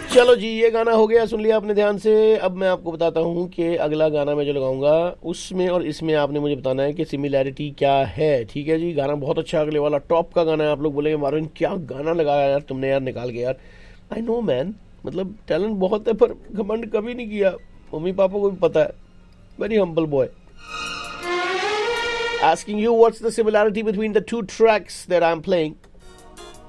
चलो जी, ये गाना हो गया, सुन लिया आपने ध्यान से। अब मैं आपको बताता हूँ कि अगला गाना मैं जो लगाऊंगा उसमें और इसमें आपने मुझे बताना है कि सिमिलैरिटी क्या है। ठीक है जी, गाना बहुत अच्छा, अगले वाला टॉप का गाना है। आप लोग बोलेंगे मार्विन क्या गाना लगाया यार तुमने यार, निकाल के यार। आई नो मैन, मतलब टैलेंट बहुत है पर घमंड कभी नहीं किया, मम्मी पापा को भी पता है। Very humble boy. Asking you what's the similarity between the two tracks that I'm playing.